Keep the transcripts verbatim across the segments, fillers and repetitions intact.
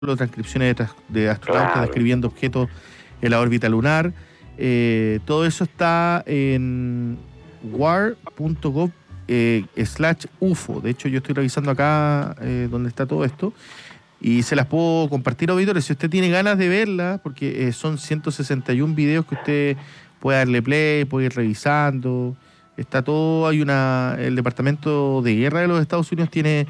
transcripciones de, de astronautas Claro. describiendo objetos en la órbita lunar. Eh, todo eso está en war punto gov eh, slash U F O. De hecho, yo estoy revisando acá eh, donde está todo esto y se las puedo compartir a auditores. Si usted tiene ganas de verla, porque eh, son ciento sesenta y uno videos que usted puede darle play, puede ir revisando. Está todo, hay una, el Departamento de Guerra de los Estados Unidos tiene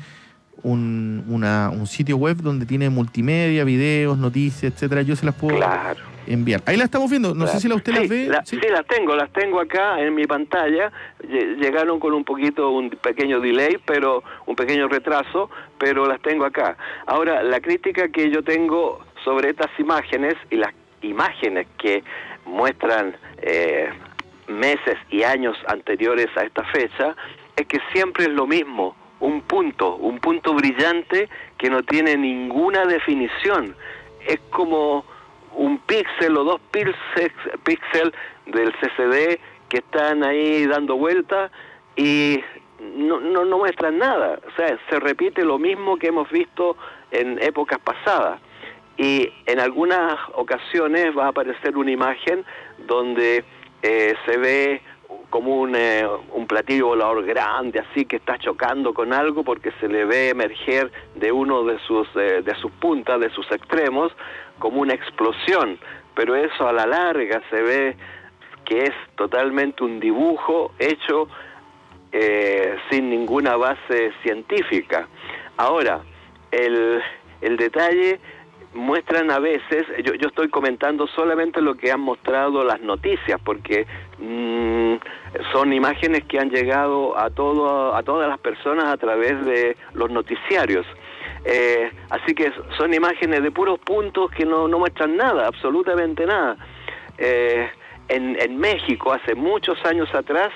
un, una, un sitio web donde tiene multimedia, videos, noticias, etcétera. Yo se las puedo Claro. enviar. Ahí la estamos viendo, no Claro. sé si la usted sí, las ve. la- ¿Sí? sí, las tengo, las tengo acá en mi pantalla. Lle- Llegaron con un poquito, un pequeño delay, pero un pequeño retraso, pero las tengo acá. Ahora, la crítica que yo tengo sobre estas imágenes y las imágenes que muestran eh, meses y años anteriores a esta fecha, es que siempre es lo mismo, un punto, un punto brillante que no tiene ninguna definición. Es como un píxel o dos píxeles píxel del C C D que están ahí dando vueltas y no, no, no muestran nada. O sea, se repite lo mismo que hemos visto en épocas pasadas. Y en algunas ocasiones va a aparecer una imagen donde eh, se ve como un, eh, un platillo volador grande, así que está chocando con algo porque se le ve emerger de uno de sus, eh, de sus puntas, de sus extremos, como una explosión. Pero eso a la larga se ve que es totalmente un dibujo hecho eh, sin ninguna base científica. Ahora, el, el detalle... muestran a veces, yo, yo estoy comentando solamente lo que han mostrado las noticias, porque mmm, son imágenes que han llegado a todo, a todas las personas a través de los noticiarios. Eh, así que son imágenes de puros puntos que no, no muestran nada, absolutamente nada. Eh, en, en México, hace muchos años atrás,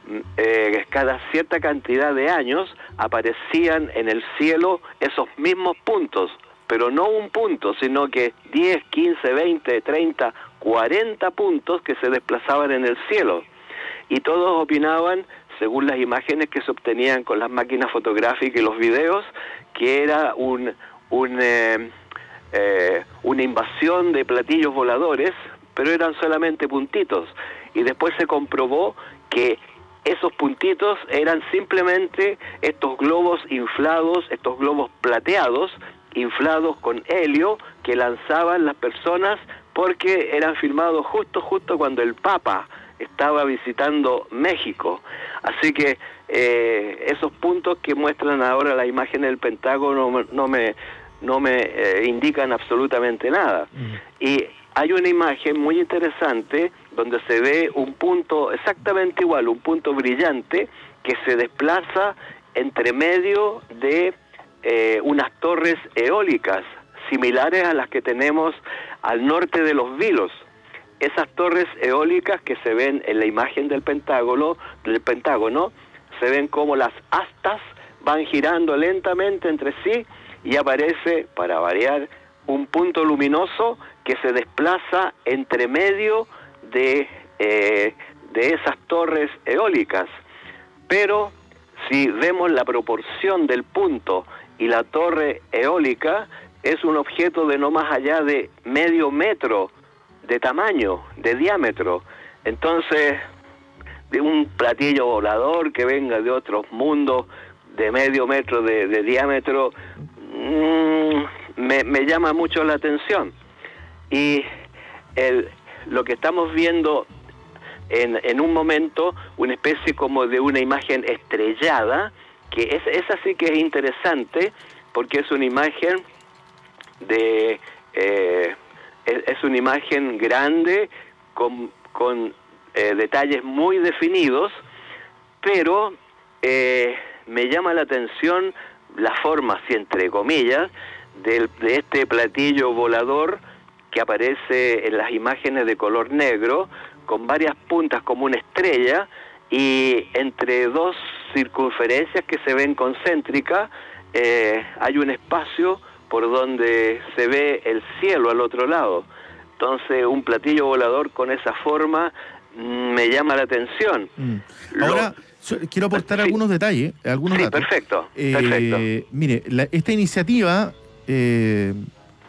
eh, cada cierta cantidad de años, aparecían en el cielo esos mismos puntos, pero no un punto, sino que diez, quince, veinte, treinta, cuarenta puntos que se desplazaban en el cielo. Y todos opinaban, según las imágenes que se obtenían con las máquinas fotográficas y los videos, que era un, un, eh, eh, una invasión de platillos voladores, pero eran solamente puntitos. Y después se comprobó que esos puntitos eran simplemente estos globos inflados, estos globos plateados, inflados con helio que lanzaban las personas porque eran filmados justo justo cuando el Papa estaba visitando México. Así que eh, esos puntos que muestran ahora la imagen del Pentágono no me no me eh, indican absolutamente nada. Mm. Y hay una imagen muy interesante donde se ve un punto exactamente igual, un punto brillante que se desplaza entre medio de Eh, unas torres eólicas similares a las que tenemos al norte de Los Vilos. Esas torres eólicas que se ven en la imagen del Pentágono, del Pentágono, se ven como las astas van girando lentamente entre sí y aparece, para variar, un punto luminoso que se desplaza entre medio de, eh, de esas torres eólicas. Pero si vemos la proporción del punto y la torre eólica, es un objeto de no más allá de medio metro de tamaño, de diámetro. Entonces, de un platillo volador que venga de otros mundos de medio metro de, de diámetro, mmm, me, me llama mucho la atención. Y el, lo que estamos viendo en, en un momento, una especie como de una imagen estrellada, que es, esa sí que es interesante, porque es una imagen de eh, es, es una imagen grande con, con eh, detalles muy definidos, pero eh, me llama la atención la forma, así entre comillas, del, de este platillo volador que aparece en las imágenes de color negro, con varias puntas como una estrella, y entre dos circunferencias que se ven concéntricas, eh, hay un espacio por donde se ve el cielo al otro lado. Entonces, un platillo volador con esa forma mmm, me llama la atención. Mm. Ahora, Lo... quiero aportar sí. algunos detalles, algunos sí, datos. perfecto, Eh, perfecto. Mire, la, esta iniciativa... Eh,